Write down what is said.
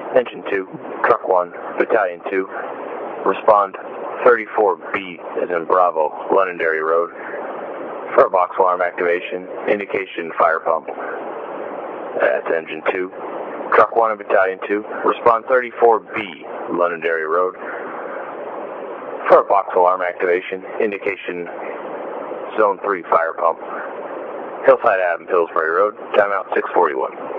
Engine 2, Truck 1, Battalion 2, respond 34B as in Bravo, Londonderry Road. For a box alarm activation, indication fire pump. That's Engine 2, Truck 1 and Battalion 2, respond 34B, Londonderry Road. For a box alarm activation, indication Zone 3 fire pump. Hillside Ave, Pillsbury Road, timeout 641.